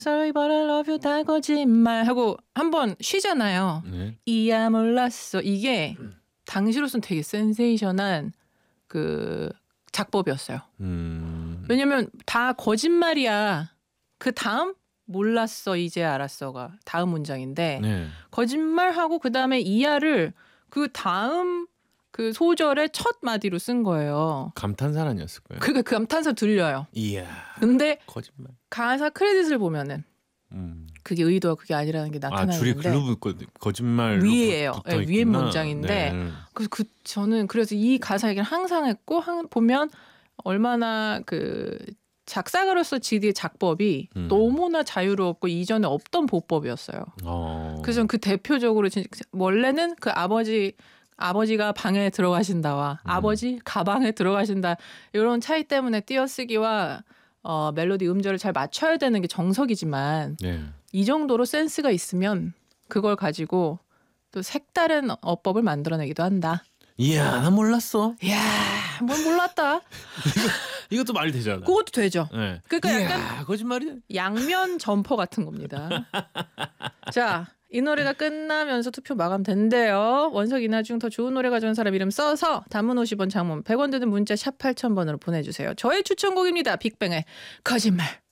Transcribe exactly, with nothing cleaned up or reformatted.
Sorry but I love you 다 거짓말 하고 한번 쉬잖아요. 네. 이야 몰랐어. 이게 당시로선 되게 센세이션한 그 작법이었어요. 음. 왜냐면 다 거짓말이야. 그 다음 몰랐어 이제 알았어가 다음 문장인데 네. 거짓말하고 그 다음에 이야를 그 다음 그 소절의 첫 마디로 쓴 거예요. 감탄사 아니었을 거예요. 그러니까 그 감탄사 들려요. 이야. 근데 거짓말. 가사 크레딧을 보면은 음. 그게 의도가 그게 아니라는 게 아 줄이 나타나는데 글로 붙고 거짓말로 위에요. 붙- 붙어 네, 위에 있구나. 문장인데 네. 그, 그 저는 그래서 이 가사 얘기를 항상 했고 한, 보면 얼마나 그 작사가로서 지디의 작법이 음. 너무나 자유롭고 이전에 없던 보법이었어요. 어. 그래서 저는 그 대표적으로 진- 원래는 그 아버지 아버지가 방에 들어가신다와 음. 아버지 가방에 들어가신다 이런 차이 때문에 띄어쓰기와 어, 멜로디 음절을 잘 맞춰야 되는 게 정석이지만 네. 이 정도로 센스가 있으면 그걸 가지고 또 색다른 어법을 만들어내기도 한다. 이야 나 몰랐어. 이야, 뭘 몰랐다. 이것도 말이 되잖아. 그것도 되죠. 네. 그러니까 이야, 약간 거짓말이야. 양면 점퍼 같은 겁니다. 자, 이 노래가 끝나면서 투표 마감된대요. 원석 이나 중 더 좋은 노래 가져온 사람 이름 써서 단문 오십 원 장문 백 원 드는 문자 샵 팔천 번으로 보내주세요. 저의 추천곡입니다. 빅뱅의 거짓말.